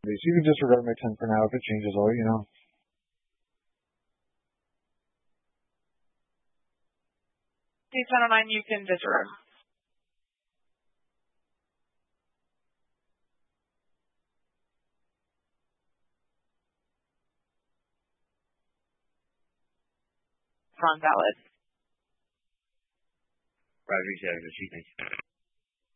You can disregard my 10 for now if it changes all, you know. D1009, you can disregard. Non-valid. Roger, thank you.